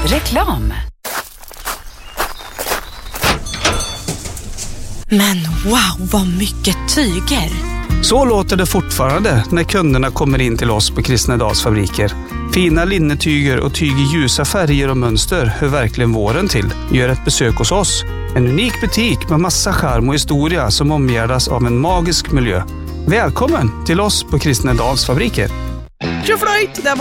Reklam. Men wow, vad mycket tyger! Så låter det fortfarande när kunderna kommer in till oss på Kristnedals fabriker. Fina linnetyger och tyg i ljusa färger och mönster hör verkligen våren till. Gör ett besök hos oss. En unik butik med massa charm och historia som omgärdas av en magisk miljö. Välkommen till oss på Kristnedals fabriker. Tjoflöjt!